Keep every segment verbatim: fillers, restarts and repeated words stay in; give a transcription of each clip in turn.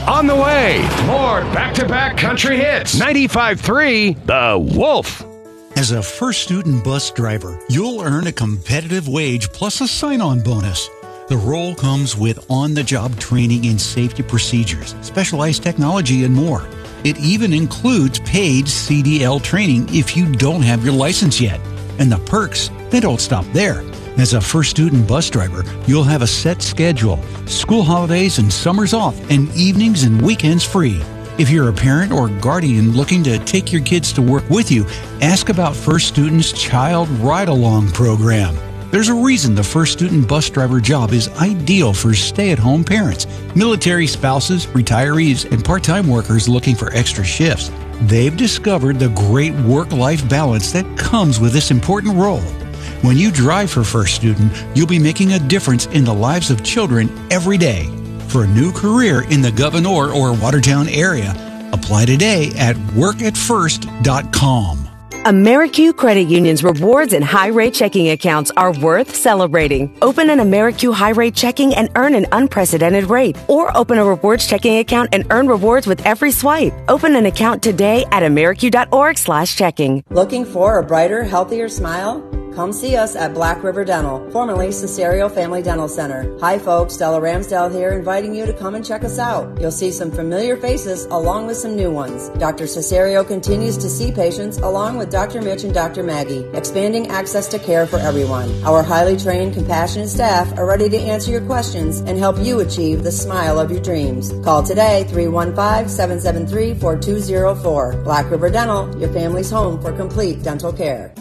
On the way, more back-to-back country hits. ninety-five point three The Wolf. As a first student bus driver, you'll earn a competitive wage plus a sign-on bonus. The role comes with on-the-job training in safety procedures, specialized technology, and more. It even includes paid C D L training if you don't have your license yet. And the perks, they don't stop there. As a first student bus driver, you'll have a set schedule, school holidays and summers off, and evenings and weekends free. If you're a parent or guardian looking to take your kids to work with you, ask about First Student's Child Ride-Along program. There's a reason the First Student bus driver job is ideal for stay-at-home parents, military spouses, retirees, and part-time workers looking for extra shifts. They've discovered the great work-life balance that comes with this important role. When you drive for First Student, you'll be making a difference in the lives of children every day. For a new career in the Gouverneur or Watertown area, apply today at work at first dot com. Amerique Credit Union's rewards and high-rate checking accounts are worth celebrating. Open an Amerique high-rate checking and earn an unprecedented rate. Or open a rewards checking account and earn rewards with every swipe. Open an account today at amerique.org slash checking. Looking for a brighter, healthier smile? Come see us at Black River Dental, formerly Cesario Family Dental Center. Hi folks, Stella Ramsdale here, inviting you to come and check us out. You'll see some familiar faces along with some new ones. Doctor Cesario continues to see patients along with Doctor Mitch and Doctor Maggie, expanding access to care for everyone. Our highly trained, compassionate staff are ready to answer your questions and help you achieve the smile of your dreams. Call today, three one five, seven seven three, four two zero four. Black River Dental, your family's home for complete dental care.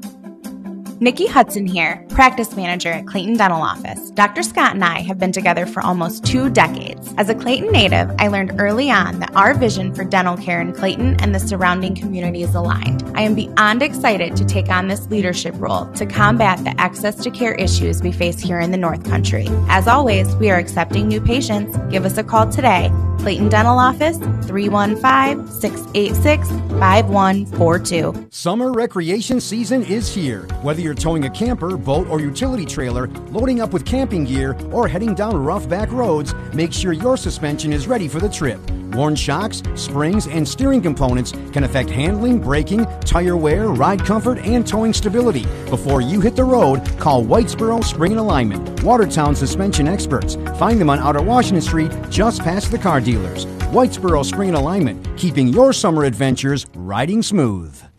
Nikki Hudson here, practice manager at Clayton Dental Office. Doctor Scott and I have been together for almost two decades. As a Clayton native, I learned early on that our vision for dental care in Clayton and the surrounding community is aligned. I am beyond excited to take on this leadership role to combat the access to care issues we face here in the North Country. As always, we are accepting new patients. Give us a call today. Clayton Dental Office, three one five, six eight six, five one four two. Summer recreation season is here. Whether you're towing a camper, boat, or utility trailer, loading up with camping gear, or heading down rough back roads, make sure your suspension is ready for the trip. Worn shocks, springs, and steering components can affect handling, braking, tire wear, ride comfort, and towing stability. Before you hit the road, call Whitesboro Spring and Alignment, Watertown suspension experts. Find them on Outer Washington Street, just past the car dealers. Whitesboro Spring and Alignment, keeping your summer adventures riding smooth.